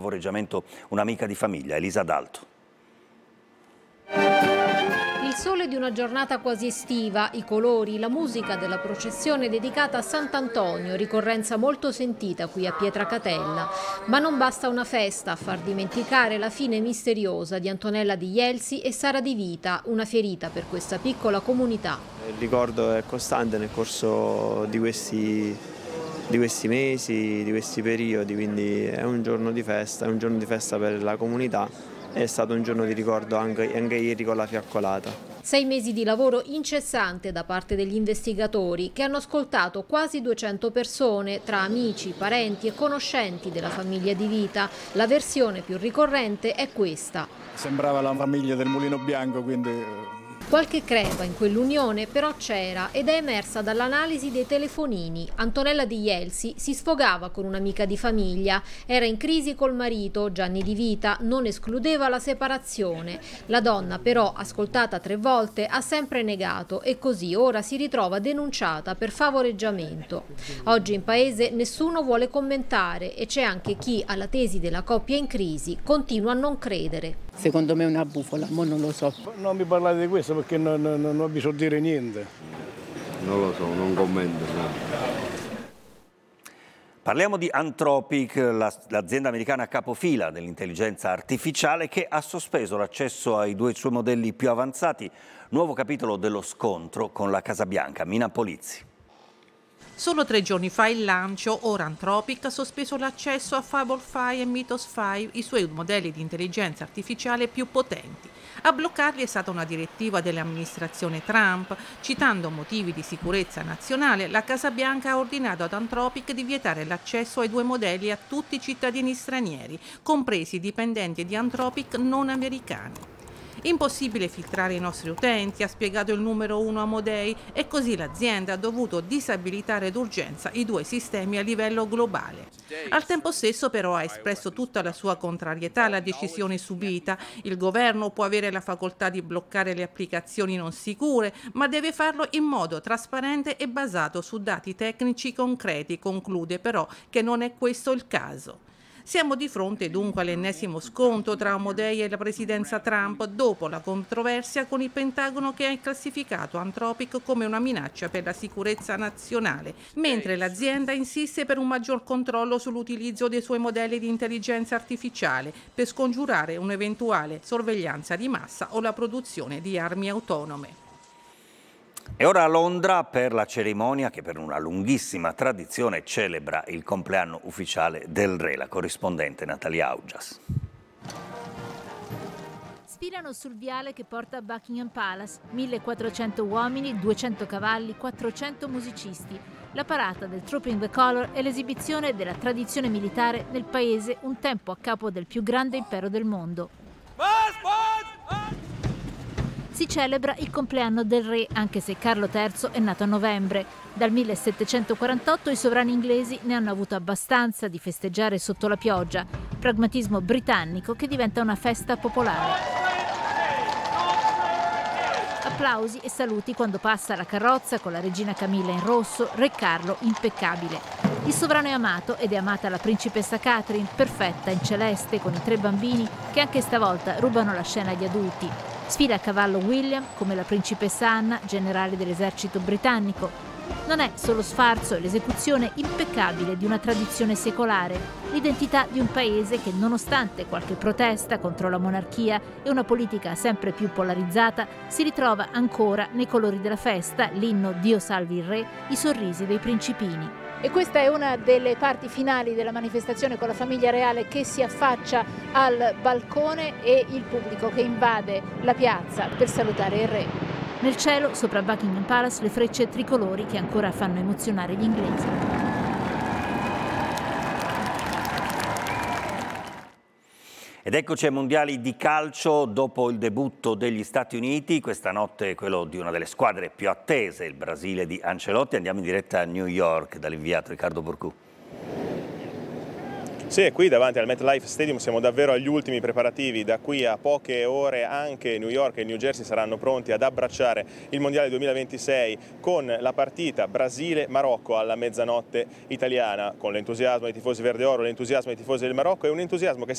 favoreggiamento un'amica di famiglia, Elisa D'Alto. Il sole di una giornata quasi estiva, i colori, la musica della processione dedicata a Sant'Antonio, ricorrenza molto sentita qui a Pietracatella. Ma non basta una festa a far dimenticare la fine misteriosa di Antonella Di Jelsi e Sara Di Vita, una ferita per questa piccola comunità. Il ricordo è costante nel corso di questi mesi, di questi periodi, quindi è un giorno di festa per la comunità. È stato un giorno di ricordo anche ieri con la fiaccolata. 6 mesi di lavoro incessante da parte degli investigatori che hanno ascoltato quasi 200 persone tra amici, parenti e conoscenti della famiglia Di Vita. La versione più ricorrente è questa. Sembrava la famiglia del Mulino Bianco, quindi... Qualche crepa in quell'unione però c'era ed è emersa dall'analisi dei telefonini. Antonella Di Jelsi si sfogava con un'amica di famiglia, era in crisi col marito, Gianni Di Vita, non escludeva la separazione. La donna però, ascoltata 3 volte, ha sempre negato e così ora si ritrova denunciata per favoreggiamento. Oggi in paese nessuno vuole commentare e c'è anche chi alla tesi della coppia in crisi continua a non credere. Secondo me è una bufola, ma non lo so. Non mi parlate di questo perché non ho bisogno di dire niente. Non lo so, non commento. Parliamo di Anthropic, l'azienda americana capofila dell'intelligenza artificiale che ha sospeso l'accesso ai 2 suoi modelli più avanzati. Nuovo capitolo dello scontro con la Casa Bianca. Mina Polizzi. Solo 3 giorni fa il lancio, ora Anthropic ha sospeso l'accesso a Fable5 e Mythos 5, i suoi modelli di intelligenza artificiale più potenti. A bloccarli è stata una direttiva dell'amministrazione Trump. Citando motivi di sicurezza nazionale, la Casa Bianca ha ordinato ad Anthropic di vietare l'accesso ai 2 modelli a tutti i cittadini stranieri, compresi i dipendenti di Anthropic non americani. Impossibile filtrare i nostri utenti, ha spiegato il numero 1 Amodei, e così l'azienda ha dovuto disabilitare d'urgenza i 2 sistemi a livello globale. Al tempo stesso però ha espresso tutta la sua contrarietà alla decisione subita. Il governo può avere la facoltà di bloccare le applicazioni non sicure, ma deve farlo in modo trasparente e basato su dati tecnici concreti. Conclude però che non è questo il caso. Siamo di fronte dunque all'ennesimo scontro tra Amodei e la presidenza Trump dopo la controversia con il Pentagono che ha classificato Anthropic come una minaccia per la sicurezza nazionale, mentre l'azienda insiste per un maggior controllo sull'utilizzo dei suoi modelli di intelligenza artificiale per scongiurare un'eventuale sorveglianza di massa o la produzione di armi autonome. E ora a Londra per la cerimonia che per una lunghissima tradizione celebra il compleanno ufficiale del re, la corrispondente Natalia Augias. Sfilano sul viale che porta a Buckingham Palace, 1400 uomini, 200 cavalli, 400 musicisti. La parata del Trooping the Colour è l'esibizione della tradizione militare nel paese un tempo a capo del più grande impero del mondo. Si celebra il compleanno del re, anche se Carlo III è nato a novembre. Dal 1748 i sovrani inglesi ne hanno avuto abbastanza di festeggiare sotto la pioggia, pragmatismo britannico che diventa una festa popolare. Applausi e saluti quando passa la carrozza con la regina Camilla in rosso, re Carlo impeccabile. Il sovrano è amato ed è amata la principessa Catherine, perfetta in celeste con i 3 bambini che anche stavolta rubano la scena agli adulti. Sfila a cavallo William come la principessa Anna, generale dell'esercito britannico. Non è solo sfarzo, è l'esecuzione impeccabile di una tradizione secolare, l'identità di un paese che, nonostante qualche protesta contro la monarchia e una politica sempre più polarizzata, si ritrova ancora nei colori della festa, l'inno Dio salvi il re, i sorrisi dei principini. E questa è una delle parti finali della manifestazione con la famiglia reale che si affaccia al balcone e il pubblico che invade la piazza per salutare il re. Nel cielo, sopra Buckingham Palace, le frecce tricolori che ancora fanno emozionare gli inglesi. Ed eccoci ai mondiali di calcio dopo il debutto degli Stati Uniti. Questa notte quello di una delle squadre più attese, il Brasile di Ancelotti. Andiamo in diretta a New York dall'inviato Riccardo Burcu. Sì, qui davanti al MetLife Stadium siamo davvero agli ultimi preparativi. Da qui a poche ore anche New York e New Jersey saranno pronti ad abbracciare il Mondiale 2026 con la partita Brasile-Marocco alla mezzanotte italiana, con l'entusiasmo dei tifosi verde-oro, l'entusiasmo dei tifosi del Marocco e un entusiasmo che